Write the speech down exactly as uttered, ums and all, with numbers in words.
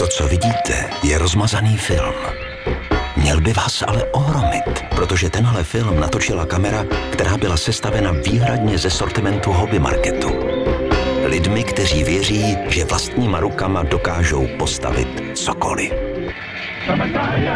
To, co vidíte, je rozmazaný film. Měl by vás ale ohromit, protože tenhle film natočila kamera, která byla sestavena výhradně ze sortimentu hobby marketu. Lidmi, kteří věří, že vlastníma rukama dokážou postavit cokoliv.